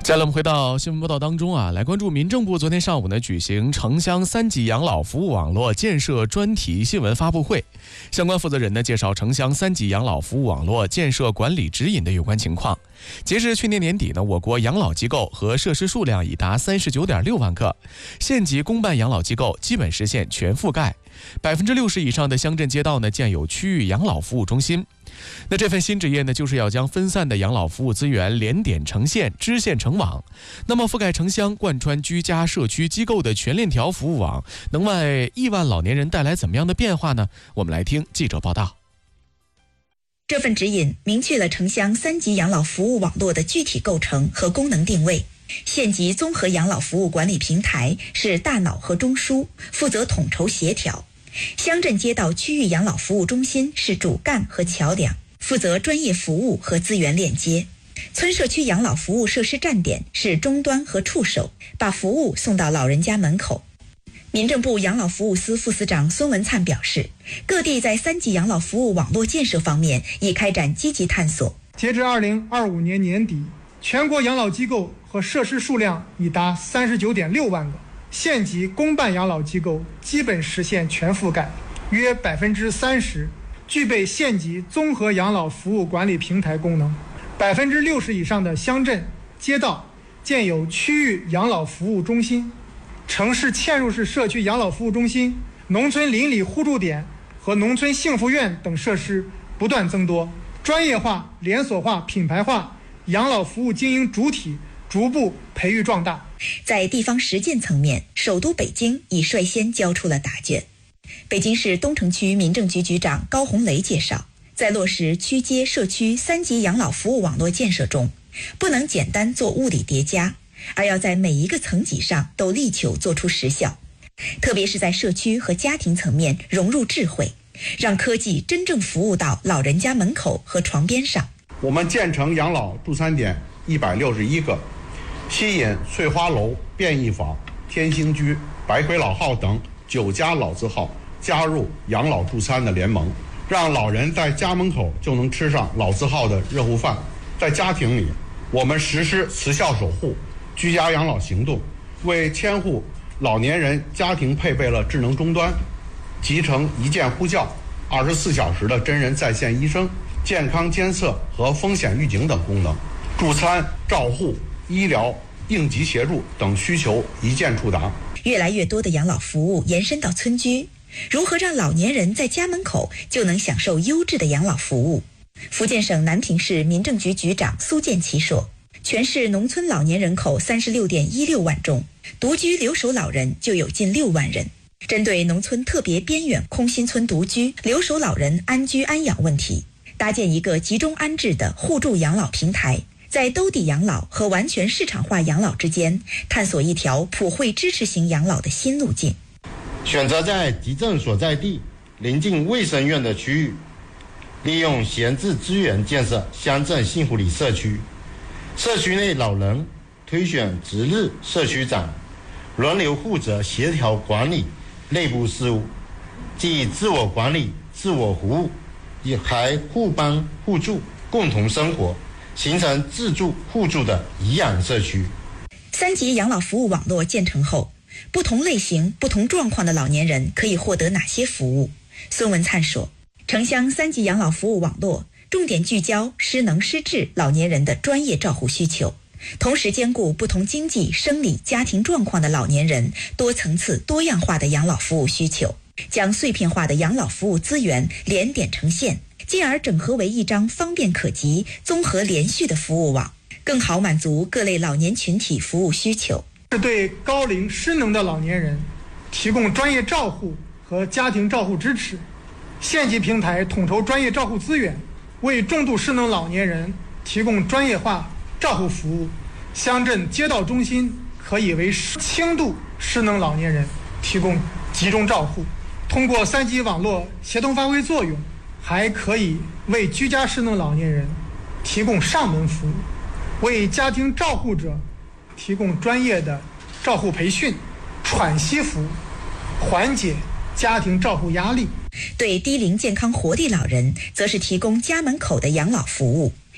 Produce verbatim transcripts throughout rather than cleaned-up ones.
接下来我们回到新闻报道当中啊，来关注民政部昨天上午呢举行城乡三级养老服务网络建设专题新闻发布会，相关负责人呢介绍城乡三级养老服务网络建设管理指引的有关情况。截至去年年底呢，我国养老机构和设施数量已达三十九点六万个，县级公办养老机构基本实现全覆盖，百分之六十以上的乡镇街道呢建有区域养老服务中心。那这份新指引呢，就是要将分散的养老服务资源连点成线、支线成网。那么覆盖城乡、贯穿居家、社区机构的全链条服务网，能为亿万老年人带来怎么样的变化呢？我们来听记者报道。 这份指引明确了城乡三级养老服务网络的具体构成和功能定位。县级综合养老服务管理平台是大脑和中枢，负责统筹协调。乡镇街道区域养老服务中心是主干和桥梁，负责专业服务和资源链接。村社区养老服务设施站点是终端和触手，把服务送到老人家门口。民政部养老服务司副司长孙文灿表示，各地在三级养老服务网络建设方面已开展积极探索。 截至二零二五年年底，全国养老机构和设施数量已达三十九点六万个。县级公办养老机构基本实现全覆盖，约百分之三十具备县级综合养老服务管理平台功能，百分之六十以上的乡镇街道建有区域养老服务中心，城市嵌入式社区养老服务中心、农村邻里互助点和农村幸福院等设施不断增多，专业化、连锁化、品牌化养老服务经营主体逐步培育壮大。 在地方实践层面，首都北京已率先交出了答卷。北京市东城区民政局局长高红雷介绍，在落实区街社区三级养老服务网络建设中，不能简单做物理叠加，而要在每一个层级上都力求做出实效，特别是在社区和家庭层面融入智慧，让科技真正服务到老人家门口和床边上。 我们建成养老助餐点一百六十一个，吸引翠花楼、便宜坊、天兴居、白魁老号等九家老字号加入养老助餐的联盟，让老人在家门口就能吃上老字号的热乎饭。在家庭里，我们实施慈孝守护、居家养老行动，为千户老年人家庭配备了智能终端，集成一键呼叫、二十四小时的真人在线医生、健康监测和风险预警等功能，助餐、照护、医疗、应急协助等需求一键触达。 越来越多的养老服务延伸到村居，如何让老年人在家门口就能享受优质的养老服务？福建省南平市民政局局长苏建奇说，全市农村老年人口三十六点一六万中，独居留守老人就有近六万人。针对农村特别边远空心村独居留守老人安居安养问题，搭建一个集中安置的互助养老平台，在兜底养老和完全市场化养老之间，探索一条普惠支持型养老的新路径。 选择在集镇所在地临近卫生院的区域，利用闲置资源建设乡镇幸福里社区。社区内老人推选值日社区长，轮流负责协调管理内部事务，既自我管理、自我服务，也还互帮互助，共同生活，形成自助互助的颐养社区。 三级养老服务网络建成后，不同类型、不同状况的老年人可以获得哪些服务？孙文灿说，城乡三级养老服务网络重点聚焦失能失智老年人的专业照护需求，同时兼顾不同经济、生理、家庭状况的老年人多层次、多样化的养老服务需求，将碎片化的养老服务资源连点成线，进而整合为一张方便可及、综合连续的服务网，更好满足各类老年群体服务需求。 是对高龄失能的老年人提供专业照护和家庭照护支持，县级平台统筹专业照护资源，为重度失能老年人提供专业化照护服务。乡镇街道中心可以为轻度失能老年人提供集中照护。通过三级网络协同发挥作用，还可以为居家失能老年人提供上门服务，为家庭照护者提供专业的照护培训、喘息服务，缓解家庭照护压力。 对低龄健康活力老人，则是提供家门口的养老服务，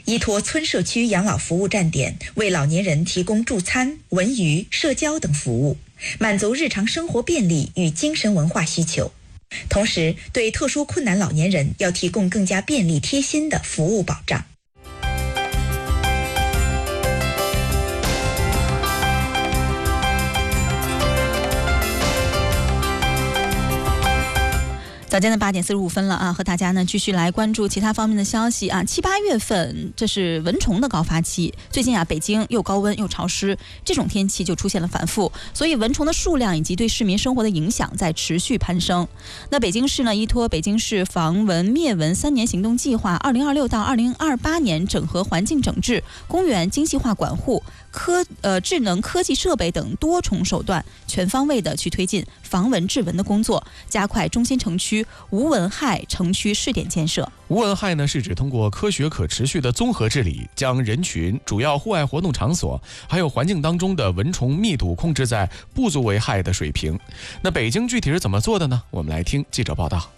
依托村社区养老服务站点，为老年人提供助餐、文娱、社交等服务，满足日常生活便利与精神文化需求。同时，对特殊困难老年人要提供更加便利贴心的服务保障。 早间的八点四十五分了啊，和大家呢继续来关注其他方面的消息啊。七八月份这是蚊虫的高发期，最近啊北京又高温又潮湿，这种天气就出现了反复，所以蚊虫的数量以及对市民生活的影响在持续攀升。那北京市呢依托北京市防蚊灭蚊三年行动计划，二零二六到二零二八年整合环境整治、公园精细化管护、科呃智能科技设备等多重手段，全方位的去推进防蚊治蚊的工作，加快中心城区无蚊害城区试点建设。 无蚊害呢，是指通过科学可持续的综合治理，将人群、主要户外活动场所还有环境当中的蚊虫密度控制在不足为害的水平。那北京具体是怎么做的呢？我们来听记者报道。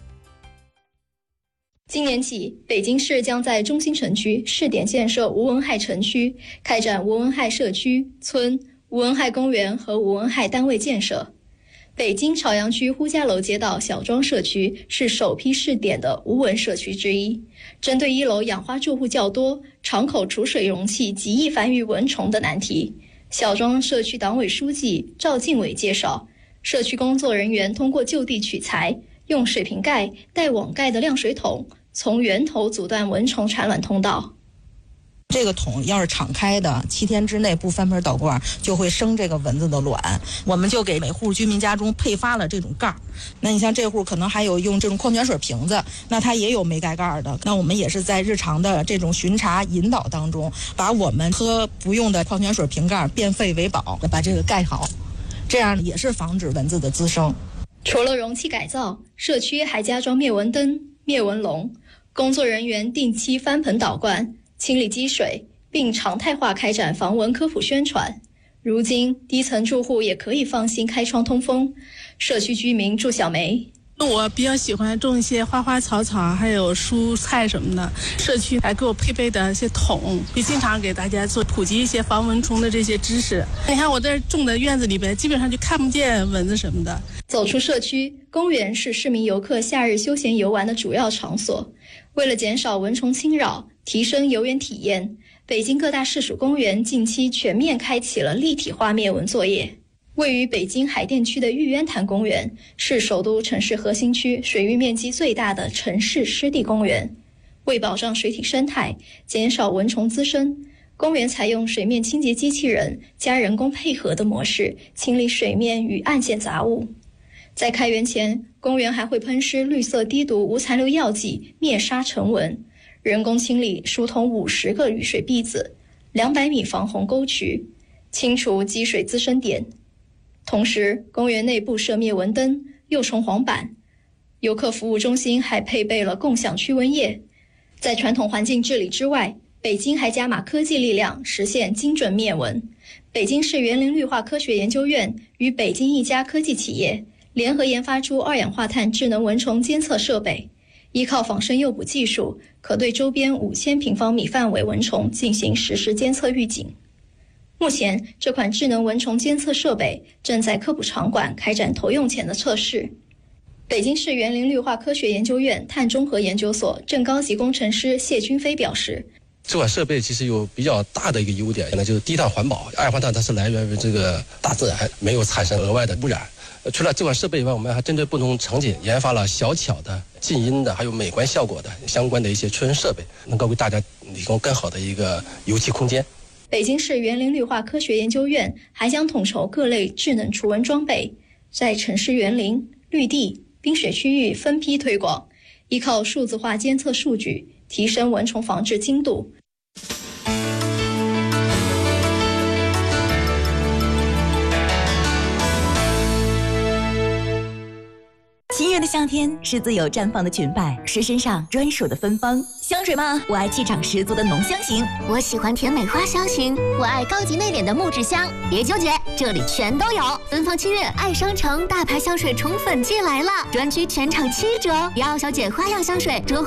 今年起，北京市将在中心城区试点建设无蚊害城区，开展无蚊害社区、村、无蚊害公园和无蚊害单位建设。北京朝阳区呼家楼街道小庄社区是首批试点的无蚊社区之一。针对一楼养花住户较多、厂口储水容器极易繁育蚊虫的难题，小庄社区党委书记赵进伟介绍，社区工作人员通过就地取材，用水瓶盖、带网盖的晾水桶，从源头阻断蚊虫产卵通道。 这个桶要是敞开的，七天之内不翻盆倒罐，就会生这个蚊子的卵。我们就给每户居民家中配发了这种盖儿。那你像这户可能还有用这种矿泉水瓶子，那它也有没盖盖的。那我们也是在日常的这种巡查引导当中，把我们喝不用的矿泉水瓶盖变废为宝，把这个盖好，这样也是防止蚊子的滋生。 除了容器改造，社区还加装灭蚊灯、灭蚊笼，工作人员定期翻盆倒罐，清理积水，并常态化开展防蚊科普宣传。如今，低层住户也可以放心开窗通风。社区居民祝小梅： 我比较喜欢种一些花花草草，还有蔬菜什么的。社区还给我配备的一些桶，会经常给大家做普及一些防蚊虫的这些知识。你看我这种的院子里边，基本上就看不见蚊子什么的。 走出社区，公园是市民游客夏日休闲游玩的主要场所。为了减少蚊虫侵扰，提升游园体验，北京各大市属公园近期全面开启了立体化灭蚊作业。位于北京海淀区的玉渊潭公园是首都城市核心区水域面积最大的城市湿地公园。为保障水体生态，减少蚊虫滋生，公园采用水面清洁机器人加人工配合的模式清理水面与岸线杂物。在开园前，公园还会喷施绿色低毒无残留药剂灭杀尘蚊，人工清理疏通五十个雨水篦子、两百米防洪沟渠，清除积水滋生点。同时，公园内部设灭蚊灯、幼虫黄板，游客服务中心还配备了共享驱蚊液。在传统环境治理之外，北京还加码科技力量，实现精准灭蚊。北京市园林绿化科学研究院与北京一家科技企业联合研发出二氧化碳智能蚊虫监测设备，依靠仿生诱捕技术，可对周边五千平方米范围蚊虫进行实时监测预警。目前，这款智能蚊虫监测设备正在科普场馆开展投用前的测试。北京市园林绿化科学研究院碳中和研究所正高级工程师谢军飞表示， 这款设备其实有比较大的一个优点，那就是低碳环保。二氧化碳它是来源于这个大自然，没有产生额外的污染。除了这款设备以外，我们还针对不同场景研发了小巧的、静音的，还有美观效果的相关的一些驱蚊设备，能够为大家提供更好的一个游憩空间。 北京市园林绿化科学研究院还将统筹各类智能除蚊装备，在城市园林、绿地、滨水区域分批推广，依靠数字化监测数据，提升蚊虫防治精度。 七月的夏天是自由绽放的裙摆，是身上专属的芬芳。香水嘛，我爱气场十足的浓香型， 我喜欢甜美花香型，我爱高级内敛的木质香。别纠结，这里全都有。芬芳七月爱商城大牌香水宠粉季来了，专区全场七折，迪奥小姐花样香水折合